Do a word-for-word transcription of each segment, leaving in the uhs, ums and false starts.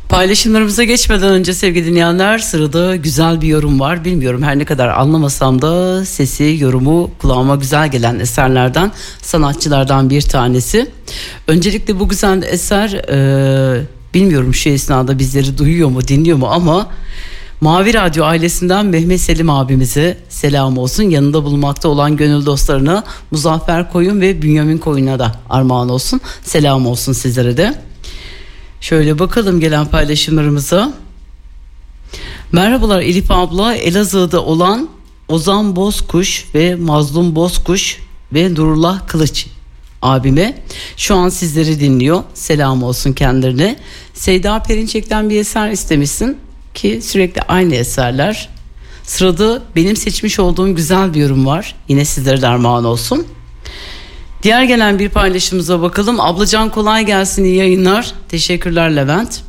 Paylaşımlarımıza geçmeden önce sevgili dinleyenler, sırada güzel bir yorum var. Bilmiyorum, her ne kadar anlamasam da sesi, yorumu kulağıma güzel gelen eserlerden, sanatçılardan bir tanesi. Öncelikle bu güzel eser e, bilmiyorum şu esnada bizleri duyuyor mu, dinliyor mu ama Mavi Radyo ailesinden Mehmet Selim abimize selam olsun. Yanında bulunmakta olan gönül dostlarına Muzaffer Koyun ve Bünyamin Koyun'a da armağan olsun. Selam olsun sizlere de. Şöyle bakalım gelen paylaşımlarımıza. Merhabalar Elif abla, Elazığ'da olan Ozan Bozkuş ve Mazlum Bozkuş ve Nurullah Kılıç abime şu an sizleri dinliyor. Selam olsun kendilerine. Seyda Perinçek'ten bir eser istemişsin ki sürekli aynı eserler. Sırada benim seçmiş olduğum güzel bir yorum var. Yine sizlere de armağan olsun. Diğer gelen bir paylaşımıza bakalım. Ablacan kolay gelsin, iyi yayınlar. Teşekkürler Levent.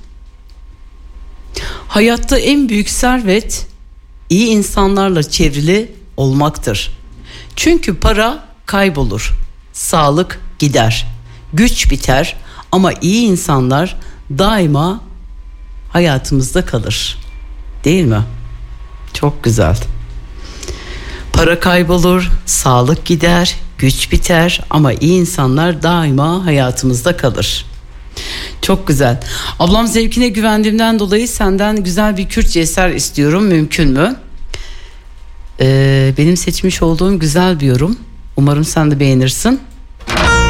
Hayatta en büyük servet iyi insanlarla çevrili olmaktır. Çünkü para kaybolur, sağlık gider, güç biter ama iyi insanlar daima hayatımızda kalır. Değil mi? Çok güzel. Para kaybolur, sağlık gider, güç biter ama iyi insanlar daima hayatımızda kalır. Çok güzel. Ablam, zevkine güvendiğimden dolayı senden güzel bir Kürtçe eser istiyorum. Mümkün mü? Ee, benim seçmiş olduğum güzel bir yorum. Umarım sen de beğenirsin.